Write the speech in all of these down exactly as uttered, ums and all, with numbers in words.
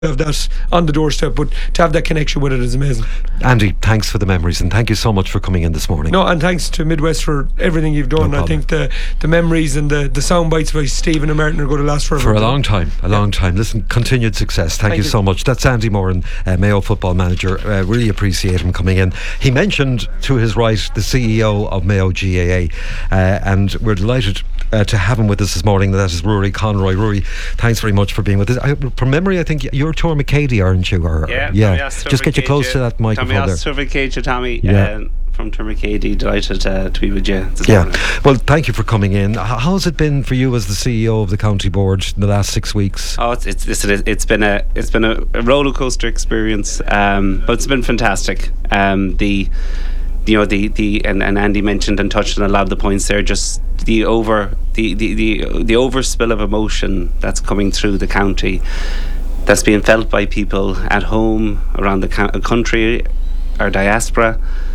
have that on the doorstep, but to have that connection with it is amazing. Andy, thanks for the memories, and thank you so much for coming in this morning. No, and thanks to Midwest for everything you've done. No I think the the memories and the, the sound bites by Stephen and Martin are going to last forever. For a long time, a yeah. long time. Listen, continued success. Thank, thank you, you so much. That's Andy Moran, uh, Mayo football manager. Uh, really appreciate him coming in. He mentioned to his right the C E O of Mayo G A A, uh, and we're delighted uh, to have him with us this morning. That is Rory Conroy. Rory, thanks very much for being with us. I, from memory, I think you're Tourmacady, aren't you? Or, yeah, yeah. Just get you close to that microphone Tommy there. Tourmacady, Tommy. Yeah. Uh, from Tourmacady, delighted uh, to be with you this yeah. morning. Well, thank you for coming in. How has it been for you as the C E O of the county board in the last six weeks? Oh, it's it's it's, it's been a it's been a, a roller coaster experience, um, but it's been fantastic. Um, the you know the the and, and Andy mentioned and touched on a lot of the points there. Just the over the the the, the overspill of emotion that's coming through the county, that's being felt by people at home, around the co- country, our diaspora.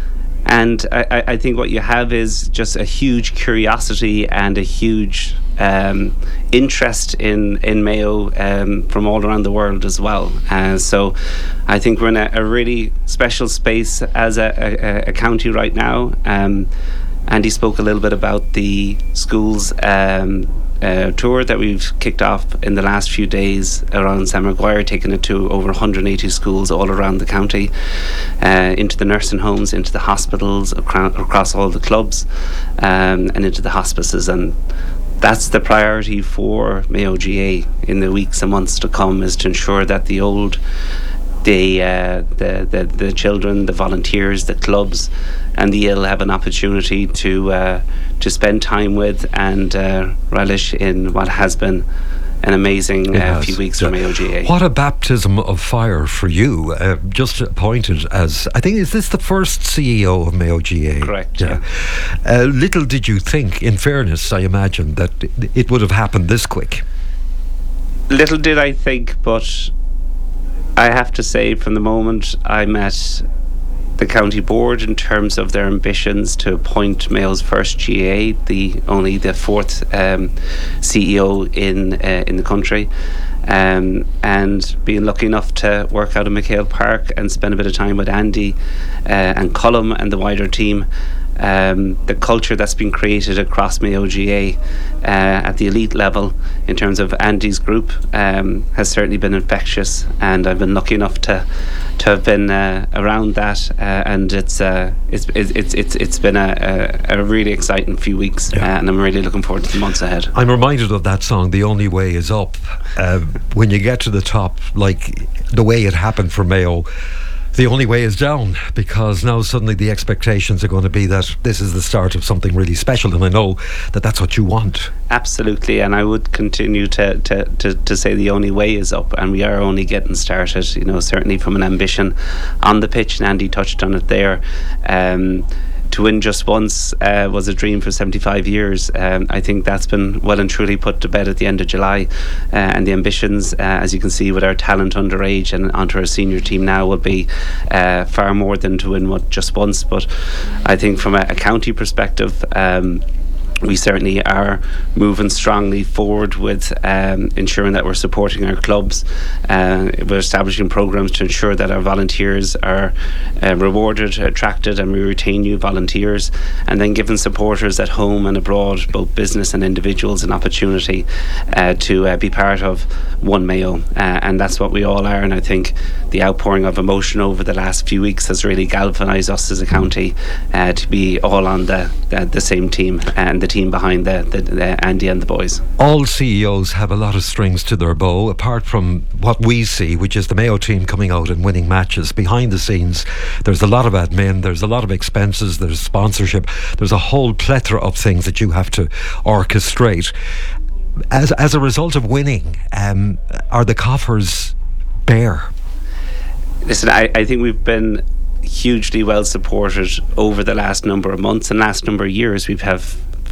And I, I think what you have is just a huge curiosity and a huge um, interest in, in Mayo um, from all around the world as well. Uh, so I think we're in a, a really special space as a, a, a county right now. Um, Andy spoke a little bit about the schools um, uh, tour that we've kicked off in the last few days around Sam Maguire, taking it to over one hundred eighty schools all around the county, uh, into the nursing homes, into the hospitals, across, across all the clubs, um, and into the hospices. And that's the priority for Mayo G A in the weeks and months to come, is to ensure that the old The, uh, the the the children, the volunteers, the clubs, and the ill have an opportunity to uh, to spend time with and uh, relish in what has been an amazing uh, few weeks yeah. for Mayo G A. What a baptism of fire for you! Uh, just appointed as, I think, is this the first C E O of Mayo G A? Correct. Yeah. yeah. Uh, little did you think, in fairness, I imagine, that it would have happened this quick. Little did I think, but I have to say, from the moment I met the county board in terms of their ambitions to appoint Mayo's first G A, the only the fourth um, C E O in uh, in the country, um, and being lucky enough to work out of McHale Park and spend a bit of time with Andy uh, and Colum and the wider team. Um, the culture that's been created across Mayo G A uh, at the elite level in terms of Andy's group um, has certainly been infectious, and I've been lucky enough to to have been uh, around that, uh, and it's uh, it's it's it's it's been a, a, a really exciting few weeks, yeah. uh, and I'm really looking forward to the months ahead. I'm reminded of that song, "The Only Way Is Up." Uh, when you get to the top, like the way it happened for Mayo, the only way is down, because now suddenly the expectations are going to be that this is the start of something really special, and I know that that's what you want. Absolutely, and I would continue to, to, to, to say the only way is up, and we are only getting started, you know, certainly from an ambition on the pitch, and Andy touched on it there. Um, to win just once uh, was a dream for seventy-five years. Um, I think that's been well and truly put to bed at the end of July, uh, and the ambitions, uh, as you can see with our talent underage and onto our senior team now, will be uh, far more than to win what just once. But I think from a, a county perspective, um, we certainly are moving strongly forward with um, ensuring that we're supporting our clubs. Uh, we're establishing programs to ensure that our volunteers are uh, rewarded, attracted, and we retain new volunteers, and then giving supporters at home and abroad, both business and individuals, an opportunity uh, to uh, be part of One Mayo, uh, and that's what we all are. And I think the outpouring of emotion over the last few weeks has really galvanised us as a county uh, to be all on the, the, the same team, and the team behind the, the, the Andy and the boys. All C E Os have a lot of strings to their bow, apart from what we see, which is the Mayo team coming out and winning matches. Behind the scenes, there's a lot of admin, there's a lot of expenses, there's sponsorship, there's a whole plethora of things that you have to orchestrate. As, as a result of winning, um, are the coffers bare? Listen, I, I think we've been hugely well supported over the last number of months and last number of years. We've have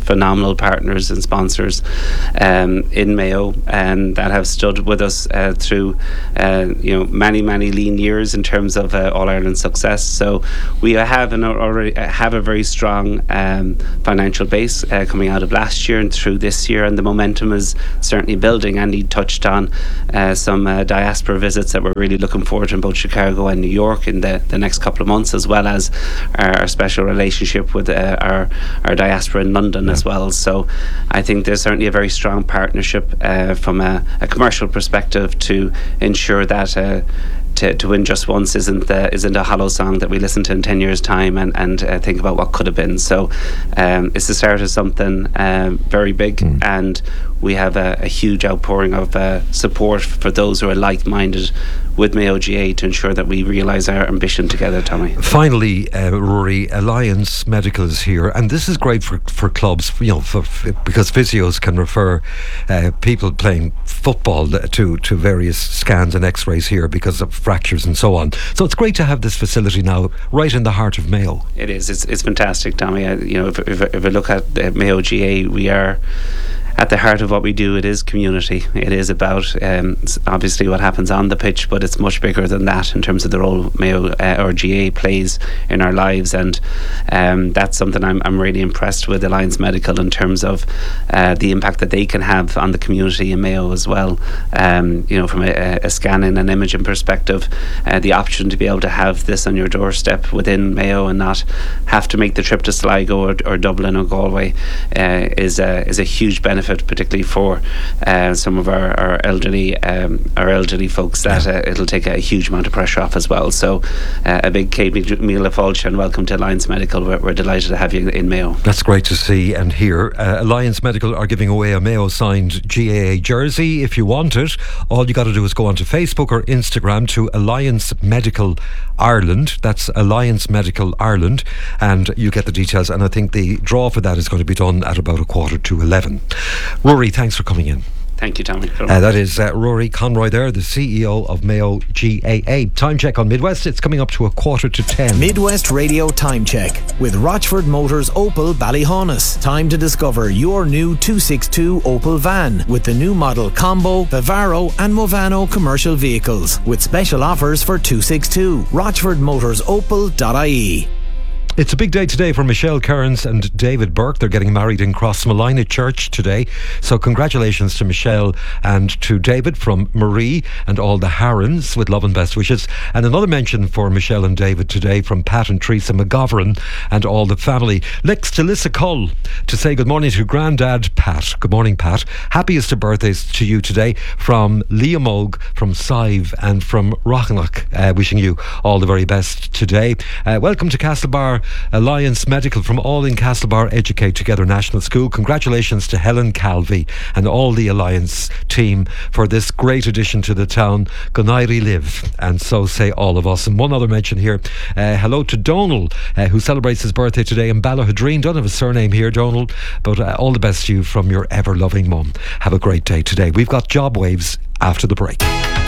phenomenal partners and sponsors um, in Mayo, and that have stood with us uh, through uh, you know many many lean years in terms of uh, All Ireland success. So we have an already have a very strong um, financial base uh, coming out of last year and through this year, and the momentum is certainly building. And he touched on uh, some uh, diaspora visits that we're really looking forward to in both Chicago and New York in the, the next couple of months, as well as our, our special relationship with uh, our our diaspora in London as well. So I think there's certainly a very strong partnership uh, from a, a commercial perspective to ensure that uh, To, to win just once isn't the, isn't a hollow song that we listen to in ten years time and, and uh, think about what could have been. So um, it's the start of something uh, very big, mm. and we have a, a huge outpouring of uh, support for those who are like-minded with Mayo G A to ensure that we realise our ambition together, Tommy. Finally, uh, Rory, Alliance Medical is here, and this is great for, for clubs, you know, for, for, because physios can refer uh, people playing football to, to various scans and x-rays here because of fractures and so on. So it's great to have this facility now right in the heart of Mayo. It is. It's, it's fantastic, Tommy. I, you know, if, if, if I look at uh, Mayo G A, we are at the heart of what we do. It is community. It is about um, obviously what happens on the pitch, but it's much bigger than that in terms of the role Mayo uh, or G A plays in our lives, and um, that's something I'm, I'm really impressed with Alliance Medical in terms of uh, the impact that they can have on the community in Mayo as well. Um, you know, from a, a scanning and imaging perspective, uh, the option to be able to have this on your doorstep within Mayo and not have to make the trip to Sligo or, or Dublin or Galway uh, is a, is a huge benefit, particularly for uh, some of our, our elderly um, our elderly folks, that uh, it'll take a huge amount of pressure off as well. So uh, a big Kate Míle Fáilte and welcome to Alliance Medical. We're, we're delighted to have you in Mayo. That's great to see and hear. uh, Alliance Medical are giving away a Mayo signed G A A jersey. If you want it, all you got to do is go onto Facebook or Instagram to Alliance Medical Ireland. That's Alliance Medical Ireland, and you get the details, and I think the draw for that is going to be done at about a quarter to eleven. Rory, thanks for coming in. Thank you, Tommy. Uh, that is uh, Rory Conroy there, the C E O of Mayo G A A. Time check on Midwest. It's coming up to a quarter to ten. Midwest Radio Time Check with Rochford Motors Opel Ballyhaunis. Time to discover your new two sixty-two Opel van with the new model Combo, Vivaro and Movano commercial vehicles with special offers for two sixty-two. rochford motors opel dot I E. It's a big day today for Michelle Kearns and David Burke. They're getting married in Crossmolina Church today. So congratulations to Michelle and to David from Marie and all the Harrons, with love and best wishes. And another mention for Michelle and David today from Pat and Teresa McGovern and all the family. Licks to Lissa Cull to say good morning to Grandad Pat. Good morning, Pat. Happiest of birthdays to you today from Liam Og, from Sive and from Rocknock. Uh, wishing you all the very best today. Uh, welcome to Castlebar Alliance Medical from All in Castlebar Educate Together National School. Congratulations to Helen Calvi and all the Alliance team for this great addition to the town. Gonairi live, and so say all of us. And one other mention here, uh, hello to Donal, uh, who celebrates his birthday today in Ballahadreen. Don't have a surname here, Donal, but uh, all the best to you from your ever-loving mum. Have a great day today. We've got Job Waves after the break.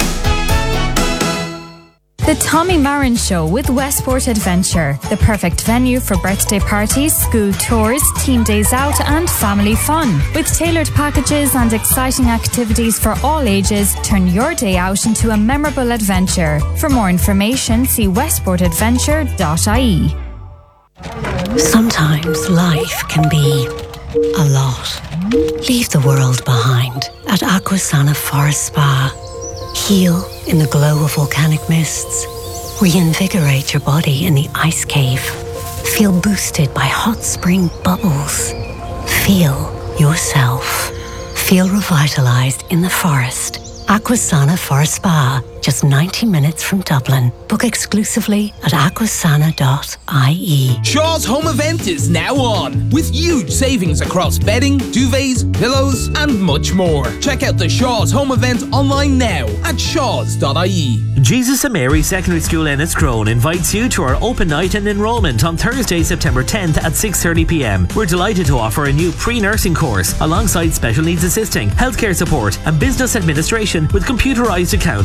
The Tommy Marin Show with Westport Adventure, the perfect venue for birthday parties, school tours, team days out and family fun. With tailored packages and exciting activities for all ages, turn your day out into a memorable adventure. For more information, see westport adventure dot I E. Sometimes life can be a lot. Leave the world behind at Aquasana Forest Spa. Heal in the glow of volcanic mists. Reinvigorate your body in the ice cave. Feel boosted by hot spring bubbles. Feel yourself. Feel revitalized in the forest. Aquasana Forest Spa, just ninety minutes from Dublin. Book exclusively at aquasana dot I E. Shaw's home event is now on, with huge savings across bedding, duvets, pillows, and much more. Check out the Shaw's home event online now at shaws dot I E. Jesus and Mary Secondary School Enniscrone invites you to our open night and enrolment on Thursday, September tenth at six thirty p m. We're delighted to offer a new pre-nursing course alongside special needs assisting, healthcare support, and business administration with computerised accounts. All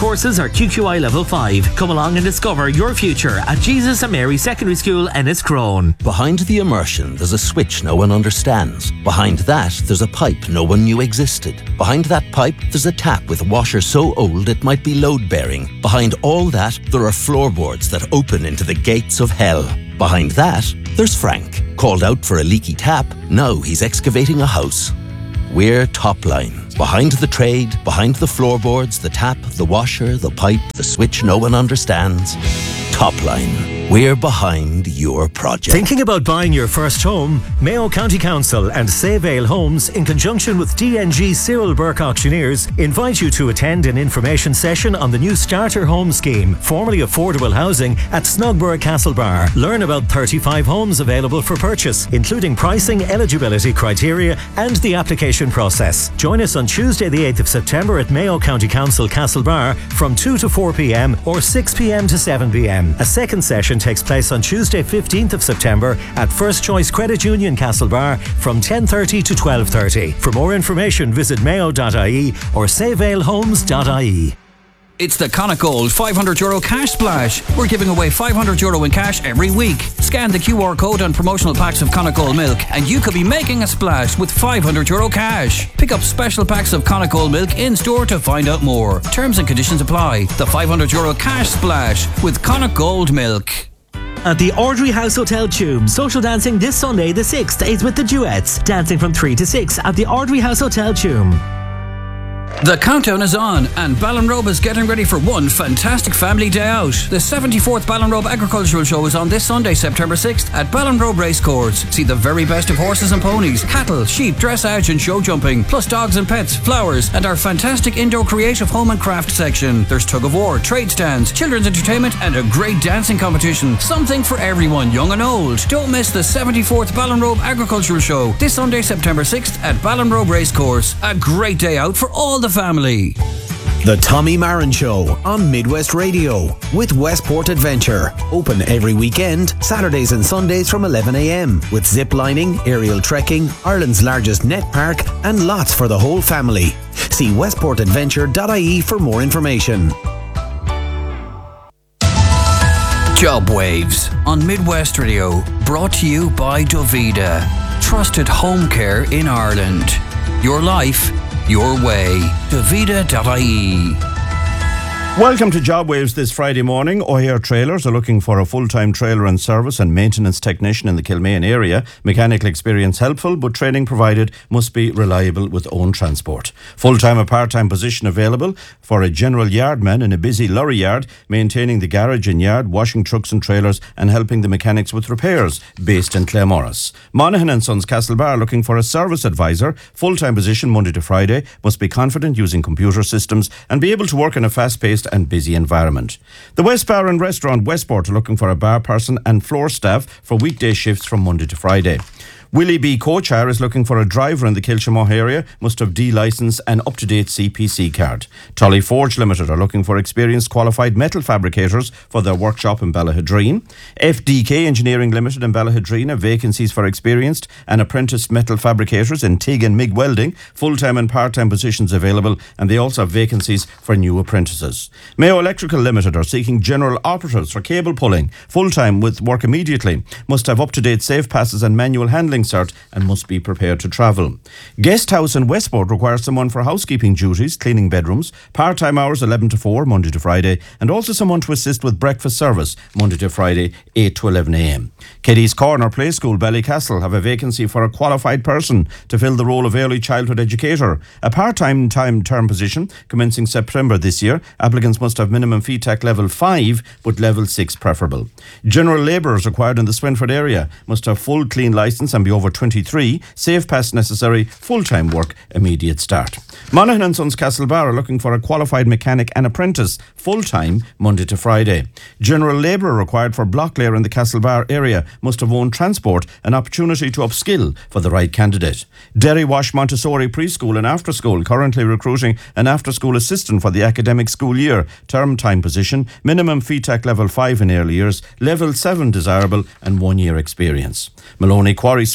courses are Q Q I Level five. Come along and discover your future at Jesus and Mary Secondary School, Enniscrone. Behind the immersion, there's a switch no one understands. Behind that, there's a pipe no one knew existed. Behind that pipe, there's a tap with a washer so old it might be load-bearing. Behind all that, there are floorboards that open into the gates of hell. Behind that, there's Frank. Called out for a leaky tap, now he's excavating a house. We're Topline. Behind the trade, behind the floorboards, the tap, the washer, the pipe, the switch no one understands. Topline. We're behind your project. Thinking about buying your first home? Mayo County Council and Save Ale Homes, in conjunction with D N G Cyril Burke Auctioneers, invite you to attend an information session on the new Starter Home Scheme, formerly affordable housing, at Snugborough Castlebar. Learn about thirty-five homes available for purchase, including pricing, eligibility criteria and the application process. Join us on Tuesday the eighth of September at Mayo County Council Castlebar from two to four p m or six p m to seven p m. A second session takes place on Tuesday fifteenth of September at First Choice Credit Union Castlebar from ten thirty to twelve thirty. For more information, visit mayo dot I E or save ale homes dot I E. It's the Connacht five hundred euro cash splash. We're giving away five hundred euro in cash every week. Scan the Q R code on promotional packs of Connacht Gold milk and you could be making a splash with five hundred euro cash. Pick up special packs of Connacht Gold milk in store to find out more. Terms and conditions apply. The five hundred euro cash splash with Connacht Gold milk. At the Audrey House Hotel Tuam, social dancing this Sunday the sixth is with the Duets, dancing from three to six at the Audrey House Hotel Tuam. The countdown is on and Ballinrobe is getting ready for one fantastic family day out. The seventy-fourth Ballinrobe Agricultural Show is on this Sunday, September sixth at Ballinrobe Racecourse. See the very best of horses and ponies, cattle, sheep, dressage and show jumping, plus dogs and pets, flowers and our fantastic indoor creative home and craft section. There's tug of war, trade stands, children's entertainment and a great dancing competition. Something for everyone, young and old. Don't miss the seventy-fourth Ballinrobe Agricultural Show this Sunday, September sixth at Ballinrobe Racecourse. A great day out for all the family. The Tommy Marin Show on Midwest Radio with Westport Adventure. Open every weekend, Saturdays and Sundays from eleven a m with zip lining, aerial trekking, Ireland's largest net park and lots for the whole family. See westport adventure dot I E for more information. Job Waves on Midwest Radio, brought to you by Dovida. Trusted home care in Ireland. Your life, your way. Dovida dot I E. Welcome to Job Waves this Friday morning. O'Hare Trailers are looking for a full-time trailer and service and maintenance technician in the Kilmaine area. Mechanical experience helpful, but training provided must be reliable with own transport. Full-time or part-time position available for a general yardman in a busy lorry yard, maintaining the garage and yard, washing trucks and trailers and helping the mechanics with repairs, based in Claremorris. Monaghan and Sons Castlebar looking for a service advisor. Full-time position Monday to Friday, must be confident using computer systems and be able to work in a fast-paced and busy environment. The West Bar and Restaurant Westport are looking for a bar person and floor staff for weekday shifts from Monday to Friday. Willie B. Coachar is looking for a driver in the Kilshamore area, must have D licence and up-to-date C P C card. Tully Forge Limited are looking for experienced qualified metal fabricators for their workshop in Ballahadreen. F D K Engineering Limited in Ballahadreen have vacancies for experienced and apprenticed metal fabricators in TIG and MIG welding, full-time and part-time positions available, and they also have vacancies for new apprentices. Mayo Electrical Limited are seeking general operatives for cable pulling, full-time with work immediately, must have up-to-date safe passes and manual handling cert and must be prepared to travel. Guest House in Westport requires someone for housekeeping duties, cleaning bedrooms, part-time hours eleven to four, Monday to Friday, and also someone to assist with breakfast service, Monday to Friday, eight to eleven a m. Kitty's Corner Play School, Ballycastle, have a vacancy for a qualified person to fill the role of early childhood educator. A part-time time term position commencing September this year. Applicants must have minimum F E T A C level five, but level six preferable. General labourers required in the Swinford area must have full clean licence and be over twenty-three, safe pass necessary, full-time work, immediate start. Monaghan and Sons Castlebar are looking for a qualified mechanic and apprentice, full-time, Monday to Friday. General labourer required for block layer in the Castlebar area, must have owned transport, an opportunity to upskill for the right candidate. Derry Wash Montessori Preschool and After School currently recruiting an after-school assistant for the academic school year, term time position, minimum F E T A C level five in early years, level seven desirable and one year experience. Maloney Quarry Swim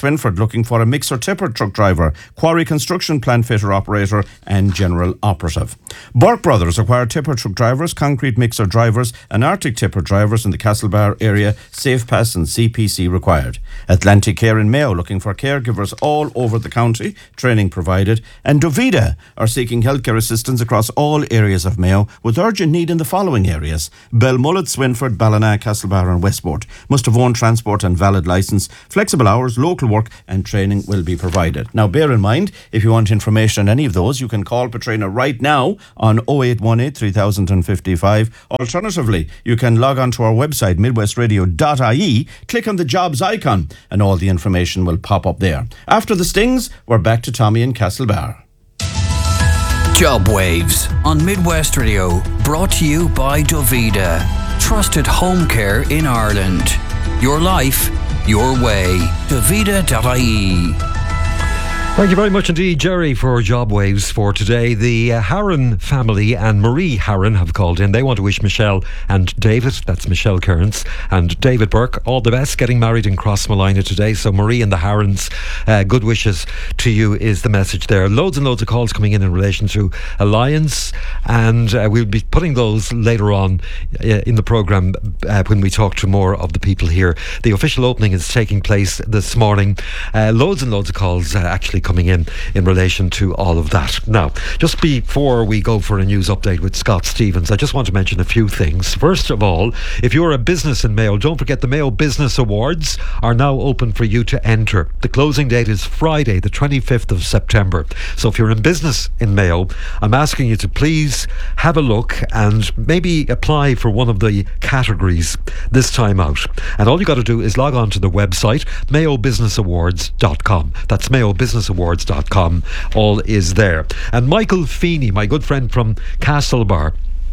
Swinford looking for a mixer tipper truck driver, quarry construction plant fitter operator and general operative. Burke Brothers acquire tipper truck drivers, concrete mixer drivers and Arctic tipper drivers in the Castlebar area. Safe pass and C P C required. Atlantic Care in Mayo looking for caregivers all over the county, training provided. And Dovida are seeking healthcare assistance across all areas of Mayo with urgent need in the following areas: Belmullet, Swinford, Ballina, Castlebar and Westport. Must have own transport and valid licence. Flexible hours, local work and training will be provided. Now bear in mind, if you want information on any of those, you can call Patrina right now on oh eight one eight, three thousand fifty-five. Alternatively, you can log on to our website midwest radio dot I E, click on the jobs icon and all the information will pop up there. After the stings, we're back to Tommy in Castlebar. Job Waves on Midwest Radio, brought to you by Dovida. Trusted home care in Ireland. Your life, your way. Dovida dot I E. Thank you very much indeed, Jerry, for Job Waves for today. The uh, Harron family and Marie Harron have called in. They want to wish Michelle and David, that's Michelle Kearns, and David Burke, all the best, getting married in Crossmolina today. So Marie and the Harrons, uh, good wishes to you is the message there. Loads and loads of calls coming in in relation to Alliance, and uh, we'll be putting those later on uh, in the programme uh, when we talk to more of the people here. The official opening is taking place this morning. Uh, loads and loads of calls uh, actually coming in in relation to all of that. Now, just before we go for a news update with Scott Stevens, I just want to mention a few things. First of all, if you're a business in Mayo, don't forget the Mayo Business Awards are now open for you to enter. The closing date is Friday, the twenty-fifth of September. So if you're in business in Mayo, I'm asking you to please have a look and maybe apply for one of the categories this time out. And all you got to do is log on to the website mayo business awards dot com. That's mayo business awards dot com. All is there. And Michael Feeney, my good friend from Castlebar,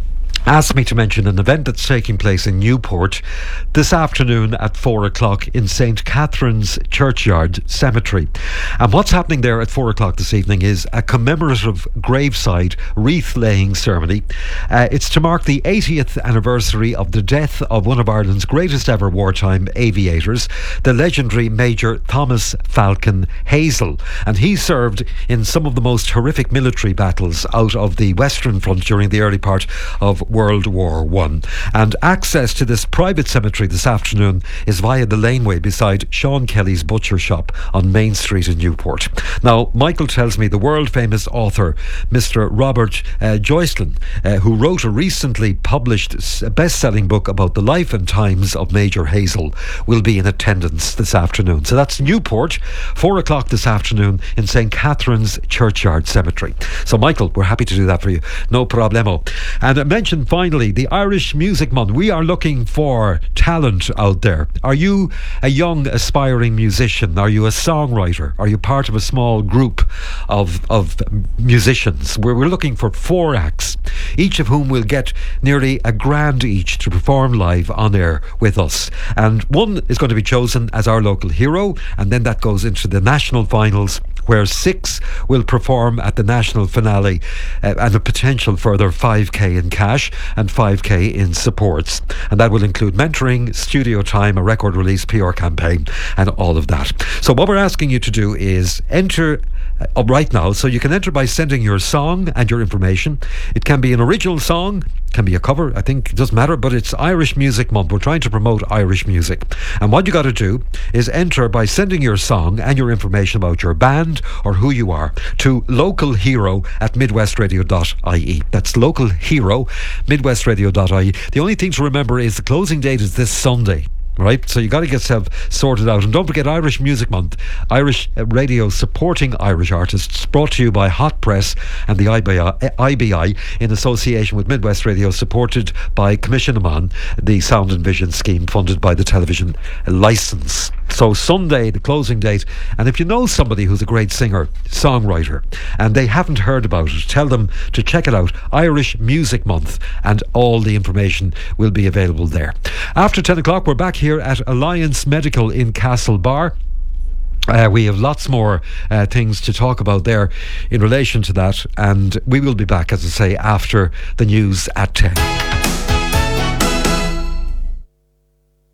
asked me to mention an event that's taking place in Newport this afternoon at four o'clock in Saint Catherine's Churchyard Cemetery. And what's happening there at four o'clock this evening is a commemorative graveside wreath-laying ceremony. Uh, it's to mark the eightieth anniversary of the death of one of Ireland's greatest ever wartime aviators, the legendary Major Thomas Falcon Hazel. And he served in some of the most horrific military battles out of the Western Front during the early part of World War One. And access to this private cemetery this afternoon is via the laneway beside Sean Kelly's butcher shop on Main Street in Newport. Now, Michael tells me the world famous author Mister Robert uh, Joycelyn, uh, who wrote a recently published best-selling book about the life and times of Major Hazel, will be in attendance this afternoon. So that's Newport, four o'clock this afternoon in Saint Catherine's Churchyard Cemetery. So Michael, we're happy to do that for you, no problemo. And I mentioned finally the Irish Music Month. We are looking for talent out there. Are you a young aspiring musician? Are you a songwriter? Are you part of a small group of of musicians? We're, we're looking for four acts, each of whom will get nearly a grand each to perform live on air with us. And one is going to be chosen as our local hero, and then that goes into the national finals, where six will perform at the national finale, uh, and a potential further five K in cash and five K in supports. And that will include mentoring, studio time, a record release, P R campaign, and all of that. So what we're asking you to do is enter uh, right now. So you can enter by sending your song and your information. It can be an original song, can be a cover, I think it doesn't matter, but it's Irish Music Month. We're trying to promote Irish music. And what you got to do is enter by sending your song and your information about your band or who you are to localhero at midwest radio dot I E. That's localhero, midwest radio dot I E. The only thing to remember is the closing date is this Sunday. Right, so you got to get yourself sorted out. And don't forget Irish Music Month, Irish radio supporting Irish artists, brought to you by Hot Press and the I B I, I B I in association with Midwest Radio, supported by Commission Amman, the Sound and Vision scheme funded by the television licence. So Sunday, the closing date. And if you know somebody who's a great singer, songwriter, and they haven't heard about it, tell them to check it out. Irish Music Month, and all the information will be available there. After ten o'clock, we're back here at Alliance Medical in Castlebar. Uh, we have lots more uh, things to talk about there in relation to that, and we will be back, as I say, after the news at ten.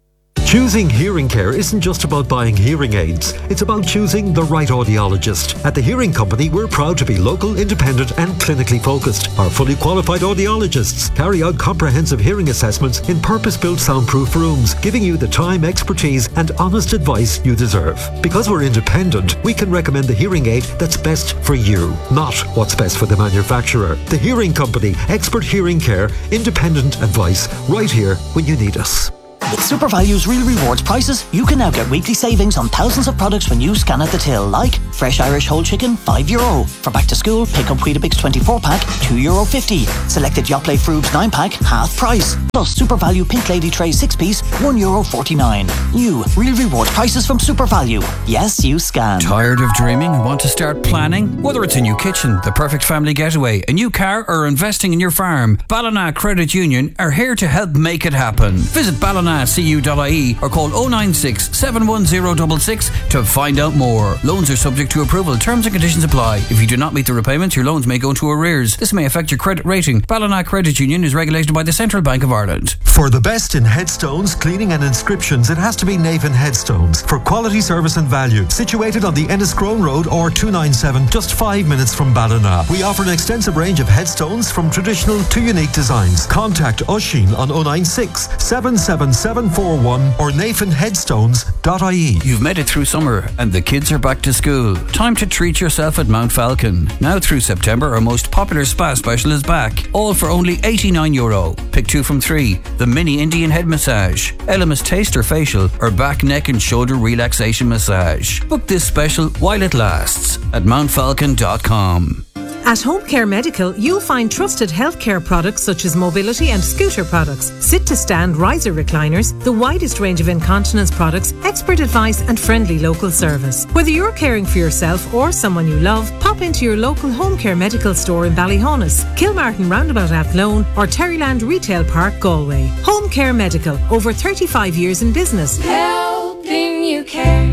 Choosing hearing care isn't just about buying hearing aids. It's about choosing the right audiologist. At the Hearing Company, we're proud to be local, independent and clinically focused. Our fully qualified audiologists carry out comprehensive hearing assessments in purpose-built soundproof rooms, giving you the time, expertise and honest advice you deserve. Because we're independent, we can recommend the hearing aid that's best for you, not what's best for the manufacturer. The Hearing Company, expert hearing care, independent advice, right here when you need us. With SuperValue's Real Rewards prices, you can now get weekly savings on thousands of products when you scan at the till, like fresh Irish whole chicken, five euro. For back to school, pick up Weetabix twenty-four pack, two euro fifty. Selected Yoplait Frubes nine pack, half price. Plus SuperValue Pink Lady Tray six piece, one euro forty-nine. New Real Rewards prices from SuperValue. Yes, you scan. Tired of dreaming and want to start planning? Whether it's a new kitchen, the perfect family getaway, a new car or investing in your farm, Ballina Credit Union are here to help make it happen. Visit Ballina C U dot I E or call oh nine six, seven one zero six six to find out more. Loans are subject to approval. Terms and conditions apply. If you do not meet the repayments, your loans may go into arrears. This may affect your credit rating. Ballina Credit Union is regulated by the Central Bank of Ireland. For the best in headstones, cleaning and inscriptions, it has to be Navan Headstones. For quality service and value. Situated on the Enniscrone Road or two ninety-seven, just five minutes from Ballina. We offer an extensive range of headstones from traditional to unique designs. Contact Oisín on oh nine six, seven seven seven four one or nathan headstones dot I E. You've made it through summer and the kids are back to school. Time to treat yourself at Mount Falcon. Now through September, our most popular spa special is back. All for only eighty-nine euro. Pick two from three. The mini Indian head massage, Elemis taster facial or back, neck and shoulder relaxation massage. Book this special while it lasts at mount falcon dot com. At Home Care Medical, you'll find trusted healthcare products such as mobility and scooter products, sit-to-stand riser recliners, the widest range of incontinence products, expert advice and friendly local service. Whether you're caring for yourself or someone you love, pop into your local Home Care Medical store in Ballyhonus, Kilmartin Roundabout Athlone or Terryland Retail Park, Galway. Home Care Medical, over thirty-five years in business. Helping you care.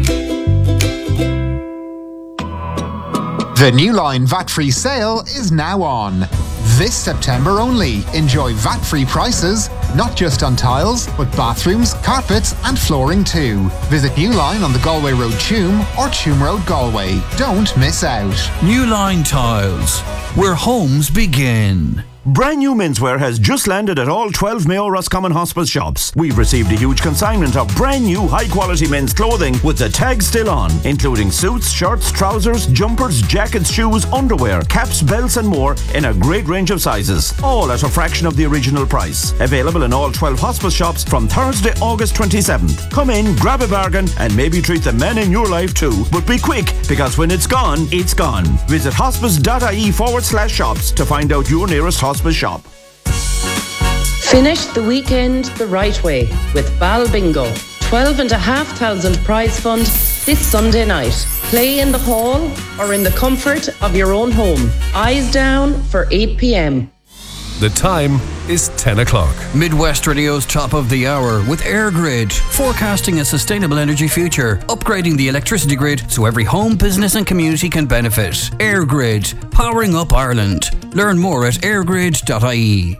The New Line V A T-free sale is now on. This September only. Enjoy V A T-free prices, not just on tiles, but bathrooms, carpets and flooring too. Visit New Line on the Galway Road Tuam or Tuam Road Galway. Don't miss out. New Line Tiles, where homes begin. Brand new menswear has just landed at all twelve Mayo Roscommon Hospice shops. We've received a huge consignment of brand new high quality men's clothing with the tag still on, including suits, shirts, trousers, jumpers, jackets, shoes, underwear, caps, belts and more in a great range of sizes. All at a fraction of the original price. Available in all twelve hospice shops from Thursday, August twenty-seventh. Come in, grab a bargain and maybe treat the men in your life too. But be quick, because when it's gone, it's gone. Visit hospice.ie forward slash shops to find out your nearest hospice shop. Finish the weekend the right way with Bal Bingo. twelve and a half thousand prize fund this Sunday night. Play in the hall or in the comfort of your own home. Eyes down for eight p.m. The time is ten o'clock. Midwest Radio's top of the hour with AirGrid, forecasting a sustainable energy future, upgrading the electricity grid so every home, business and community can benefit. AirGrid, powering up Ireland. Learn more at airgrid dot I E.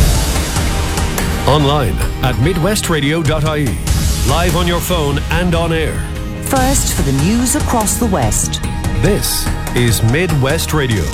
Online at midwest radio dot I E. Live on your phone and on air. First for the news across the West. This is Midwest Radio.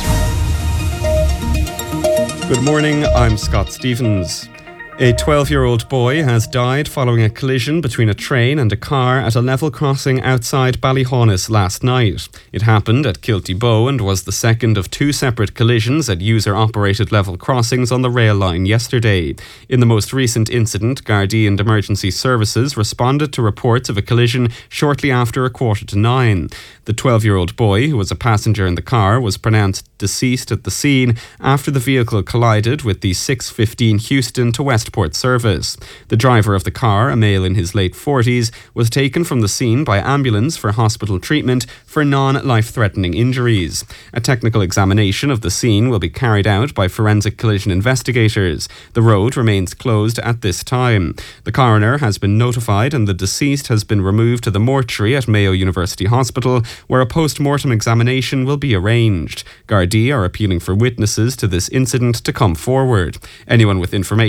Good morning, I'm Scott Stevens. A twelve-year-old boy has died following a collision between a train and a car at a level crossing outside Ballyhonus last night. It happened at Kilty Bow and was the second of two separate collisions at user-operated level crossings on the rail line yesterday. In the most recent incident, Gardaí and Emergency Services responded to reports of a collision shortly after a quarter to nine. The twelve-year-old boy, who was a passenger in the car, was pronounced deceased at the scene after the vehicle collided with the six fifteen Houston to Westport service. The driver of the car, a male in his late forties, was taken from the scene by ambulance for hospital treatment for non-life-threatening injuries. A technical examination of the scene will be carried out by forensic collision investigators. The road remains closed at this time. The coroner has been notified and the deceased has been removed to the mortuary at Mayo University Hospital, where a post-mortem examination will be arranged. Gardaí are appealing for witnesses to this incident to come forward. Anyone with information is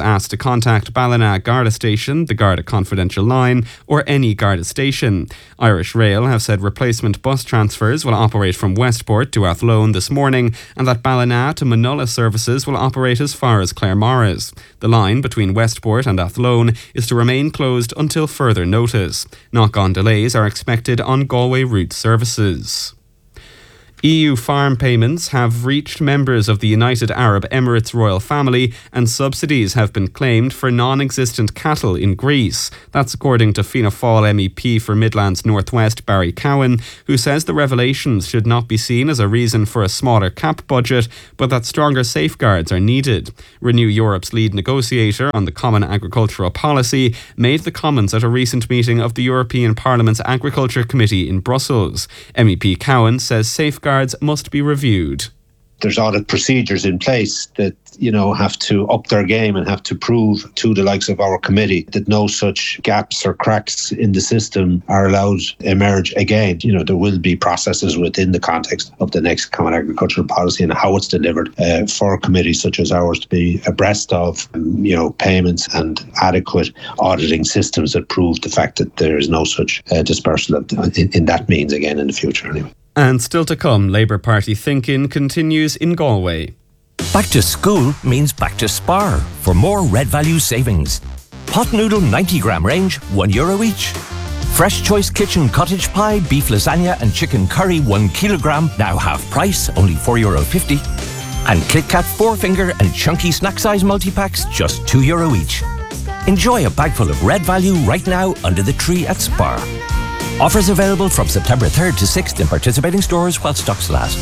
asked to contact Ballina Garda Station, the Garda Confidential Line, or any Garda station. Irish Rail have said replacement bus transfers will operate from Westport to Athlone this morning, and that Ballina to Manola services will operate as far as Claremorris. The line between Westport and Athlone is to remain closed until further notice. Knock-on delays are expected on Galway route services. E U farm payments have reached members of the United Arab Emirates royal family, and subsidies have been claimed for non-existent cattle in Greece. That's according to Fianna Fáil M E P for Midlands North West Barry Cowan, who says the revelations should not be seen as a reason for a smaller cap budget, but that stronger safeguards are needed. Renew Europe's lead negotiator on the Common Agricultural Policy made the comments at a recent meeting of the European Parliament's Agriculture Committee in Brussels. M E P Cowan says safeguards must be reviewed. There's audit procedures in place that, you know, have to up their game and have to prove to the likes of our committee that no such gaps or cracks in the system are allowed to emerge again. You know, there will be processes within the context of the next Common Agricultural Policy and how it's delivered uh, for committees such as ours to be abreast of, um, you know, payments and adequate auditing systems that prove the fact that there is no such uh, dispersal of, in, in that means again in the future anyway. And still to come, Labour Party thinking continues in Galway. Back to school means back to Spar for more Red Value savings. Pot noodle ninety gram range, one euro each. Fresh Choice Kitchen cottage pie, beef lasagna and chicken curry, one kilogram, now half price, only four euro fifty. And Kit Kat four finger and chunky snack size multi-packs, just two euro each. Enjoy a bag full of Red Value right now under the tree at Spar. Offers available from September third to sixth in participating stores while stocks last.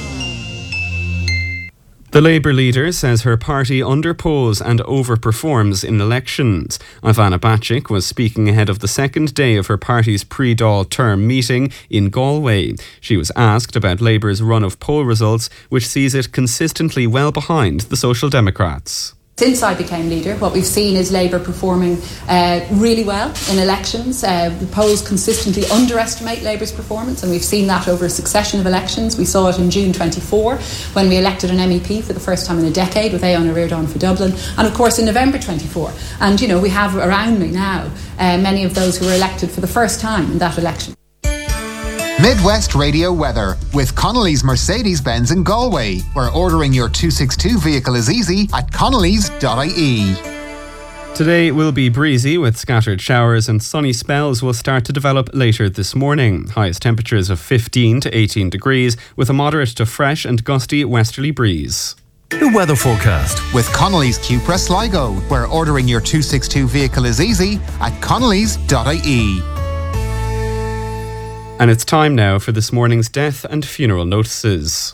The Labour leader says her party underpolls and overperforms in elections. Ivana Bacik was speaking ahead of the second day of her party's pre-Dáil term meeting in Galway. She was asked about Labour's run of poll results, which sees it consistently well behind the Social Democrats. Since I became leader, what we've seen is Labour performing uh, really well in elections. Uh, the polls consistently underestimate Labour's performance, and we've seen that over a succession of elections. We saw it in June twenty-four when we elected an M E P for the first time in a decade with Aodhán Ó Ríordáin for Dublin, and of course in November twenty-four. And you know, we have around me now uh, many of those who were elected for the first time in that election. Midwest Radio weather with Connolly's Mercedes-Benz in Galway, where ordering your two sixty-two vehicle is easy at connellys dot I E. Today will be breezy with scattered showers, and sunny spells will start to develop later this morning. Highest temperatures of fifteen to eighteen degrees with a moderate to fresh and gusty westerly breeze. The weather forecast with Connolly's Cupra Sligo, where ordering your two sixty-two vehicle is easy at connellys dot I E. And it's time now for this morning's death and funeral notices.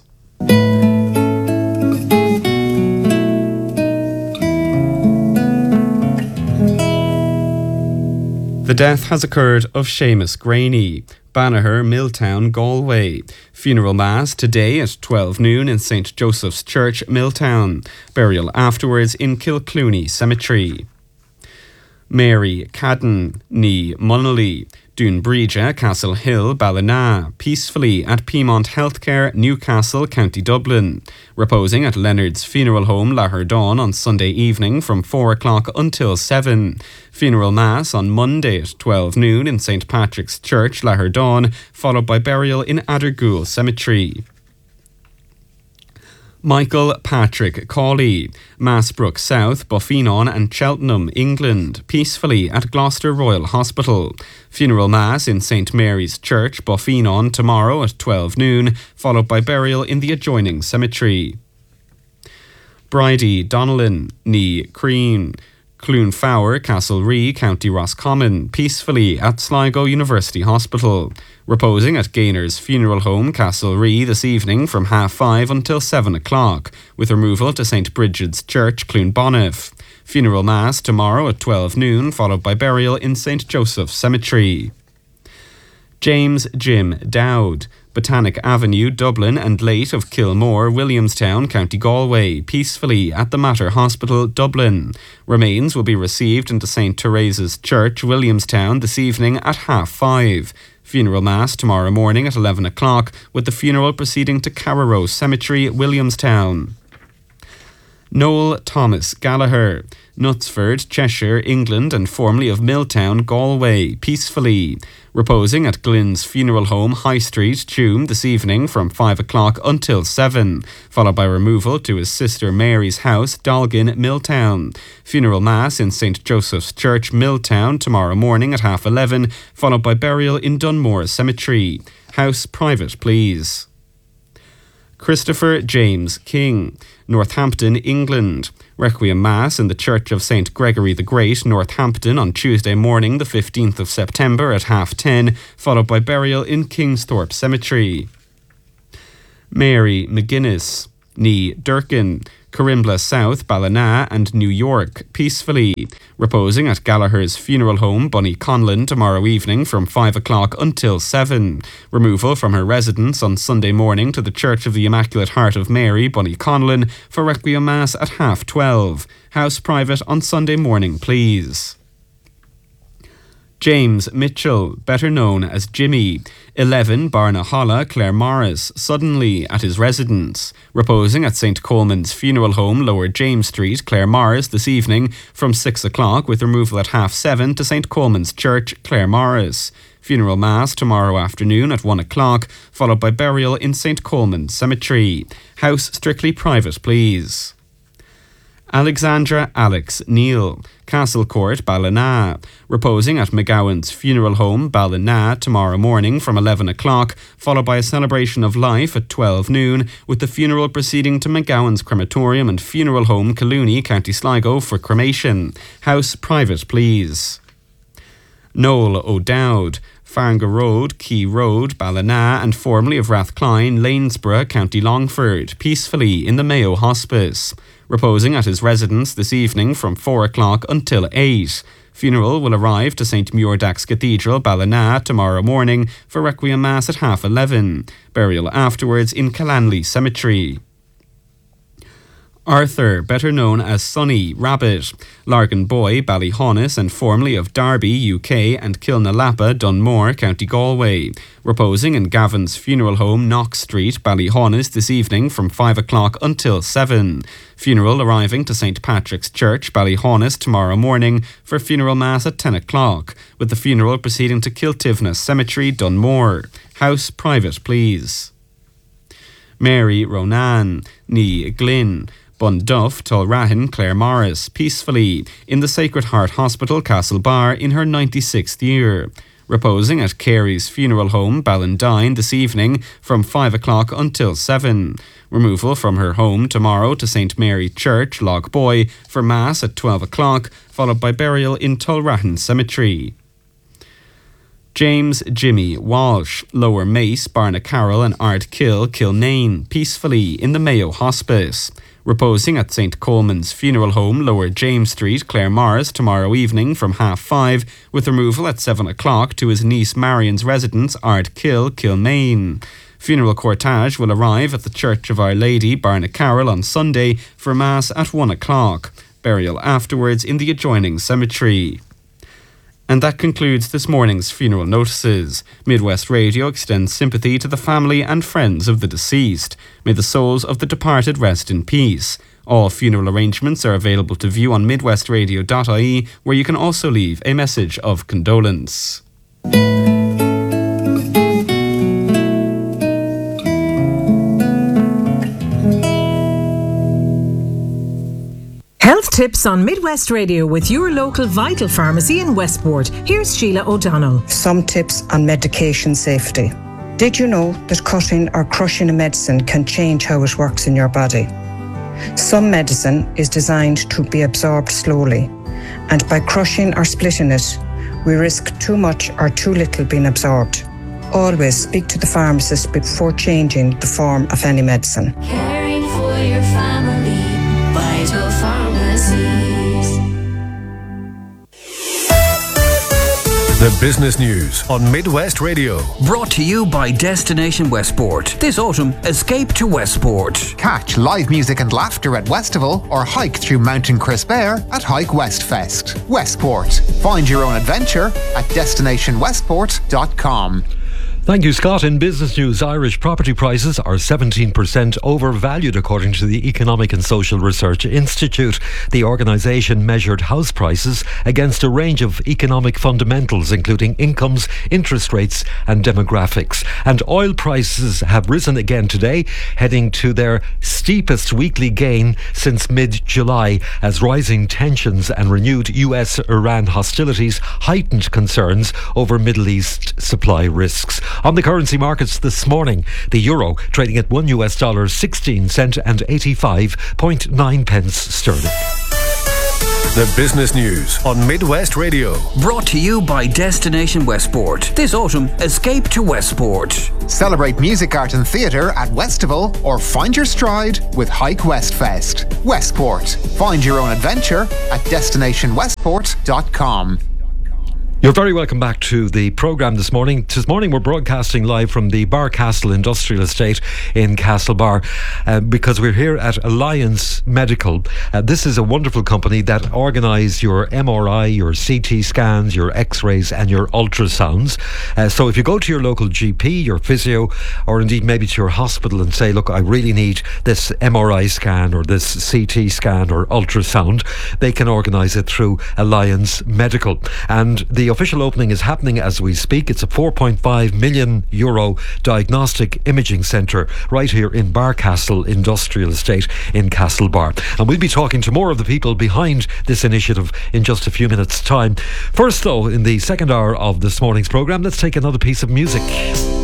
The death has occurred of Seamus Graney, Banagher, Milltown, Galway. Funeral mass today at twelve noon in Saint Joseph's Church, Milltown. Burial afterwards in Kilclooney Cemetery. Mary Cadden, ní Munnelly. Doonbreedja, Castle Hill, Ballina, peacefully at Piedmont Healthcare, Newcastle, County Dublin. Reposing at Leonard's Funeral Home, Laherdon on Sunday evening from four o'clock until seven. Funeral Mass on Monday at twelve noon in Saint Patrick's Church, Laherdon, followed by burial in Addergoole Cemetery. Michael Patrick Cawley, Massbrook South, Buffinon and Cheltenham, England, peacefully at Gloucester Royal Hospital. Funeral Mass in Saint Mary's Church, Buffinon, tomorrow at twelve noon, followed by burial in the adjoining cemetery. Bridie Donnellan, ní Crean, Cloonfowler, Castlerea, County Roscommon, peacefully at Sligo University Hospital. Reposing at Gaynor's Funeral Home, Castlerea, this evening from half five until seven o'clock, with removal to Saint Bridget's Church, Cloonbonniff. Funeral Mass tomorrow at twelve noon, followed by burial in Saint Joseph's Cemetery. James Jim Dowd, Botanic Avenue, Dublin, and late of Kilmore, Williamstown, County Galway, peacefully at the Mater Hospital, Dublin. Remains will be received into Saint Teresa's Church, Williamstown, this evening at half five. Funeral Mass tomorrow morning at eleven o'clock, with the funeral proceeding to Carraroe Cemetery, Williamstown. Noel Thomas Gallagher. Knutsford, Cheshire, England, and formerly of Milltown, Galway, peacefully. Reposing at Glynn's Funeral Home, High Street, Tuam, this evening from five o'clock until seven, followed by removal to his sister Mary's house, Dalgin, Milltown. Funeral Mass in Saint Joseph's Church, Milltown, tomorrow morning at half eleven, followed by burial in Dunmore Cemetery. House private, please. Christopher James King, Northampton, England. Requiem Mass in the Church of Saint Gregory the Great, Northampton, on Tuesday morning, the fifteenth of September at half ten, followed by burial in Kingsthorpe Cemetery. Mary McGuinness, Nee Durkin, Corimbla South, Ballina and New York, peacefully. Reposing at Gallagher's Funeral Home, Bunny Conlon, tomorrow evening from five o'clock until seven. Removal from her residence on Sunday morning to the Church of the Immaculate Heart of Mary, Bunny Conlon, for Requiem Mass at half twelve. House private on Sunday morning, please. James Mitchell, better known as Jimmy, eleven Barnaholla, Claremorris, suddenly at his residence. Reposing at Saint Coleman's Funeral Home, Lower James Street, Claremorris, this evening from six o'clock, with removal at half seven to Saint Coleman's Church, Claremorris. Funeral Mass tomorrow afternoon at one o'clock, followed by burial in Saint Coleman's Cemetery. House strictly private, please. Alexandra Alex Neal, Castle Court, Ballina. Reposing at McGowan's Funeral Home, Ballina, tomorrow morning from eleven o'clock, followed by a celebration of life at twelve noon, with the funeral proceeding to McGowan's Crematorium and Funeral Home, Collooney, County Sligo, for cremation. House private, please. Noel O'Dowd, Farnga Road, Key Road, Ballina, and formerly of Rathcline, Lanesborough, County Longford, peacefully in the Mayo Hospice. Reposing at his residence this evening from four o'clock until eight. Funeral will arrive to Saint Muirdax Cathedral, Ballina, tomorrow morning for Requiem Mass at half eleven. Burial afterwards in Callanley Cemetery. Arthur, better known as Sonny Rabbit, Largan Boy, Ballyhaunis, and formerly of Derby, U K, and Kilnalappa, Dunmore, County Galway. Reposing in Gavin's Funeral Home, Knox Street, Ballyhaunis, this evening from five o'clock until seven. Funeral arriving to Saint Patrick's Church, Ballyhaunis, tomorrow morning for funeral mass at ten o'clock, with the funeral proceeding to Kiltivna Cemetery, Dunmore. House private, please. Mary Ronan, Nee Glynn, Bunduff, Tulrahan, Claremorris, peacefully in the Sacred Heart Hospital, Castlebar, in her ninety-sixth year. Reposing at Carey's Funeral Home, Ballandine, this evening from five o'clock until seven. Removal from her home tomorrow to Saint Mary Church, Lochboy, for Mass at twelve o'clock, followed by burial in Tulrahan Cemetery. James Jimmy Walsh, Lower Mace, Barnacarroll and Ardkill, Kilnane, peacefully in the Mayo Hospice. Reposing at Saint Coleman's Funeral Home, Lower James Street, Claremorris, tomorrow evening from half five, with removal at seven o'clock to his niece Marion's residence, Ardkill, Kilmaine. Funeral cortege will arrive at the Church of Our Lady, Barnacarroll, on Sunday for Mass at one o'clock. Burial afterwards in the adjoining cemetery. And that concludes this morning's funeral notices. Midwest Radio extends sympathy to the family and friends of the deceased. May the souls of the departed rest in peace. All funeral arrangements are available to view on midwest radio dot I E, where you can also leave a message of condolence. Health tips on Midwest Radio with your local Vital Pharmacy in Westport. Here's Sheila O'Donnell. Some tips on medication safety. Did you know that cutting or crushing a medicine can change how it works in your body? Some medicine is designed to be absorbed slowly, and by crushing or splitting it, we risk too much or too little being absorbed. Always speak to the pharmacist before changing the form of any medicine. Caring for your family, Vital Pharmacies. The business news on Midwest Radio. Brought to you by Destination Westport. This autumn, escape to Westport. Catch live music and laughter at Westival or hike through Mountain Crisp Air at Hike West Fest. Westport. Find your own adventure at destination westport dot com. Thank you, Scott. In business news, Irish property prices are seventeen percent overvalued according to the Economic and Social Research Institute. The organisation measured house prices against a range of economic fundamentals, including incomes, interest rates and demographics. And oil prices have risen again today, heading to their steepest weekly gain since mid-July, as rising tensions and renewed U S Iran hostilities heightened concerns over Middle East supply risks. On the currency markets this morning, the euro trading at one U S dollar sixteen cent and eighty-five point nine pence sterling. The business news on Midwest Radio. Brought to you by Destination Westport. This autumn, escape to Westport. Celebrate music, art and theatre at Westival or find your stride with Hike Westfest. Westport. Find your own adventure at destination westport dot com. You're very welcome back to the programme this morning. This morning we're broadcasting live from the Barcastle Industrial Estate in Castlebar uh, because we're here at Alliance Medical. Uh, this is a wonderful company that organise your M R I, your C T scans, your X-rays and your ultrasounds. Uh, so if you go to your local G P, your physio, or indeed maybe to your hospital and say, look, I really need this M R I scan or this C T scan or ultrasound, they can organise it through Alliance Medical. And the official opening is happening as we speak. It's a four point five million euro diagnostic imaging centre right here in Barcastle Industrial Estate in Castlebar. And we'll be talking to more of the people behind this initiative in just a few minutes' time. First, though, in the second hour of this morning's programme, let's take another piece of music.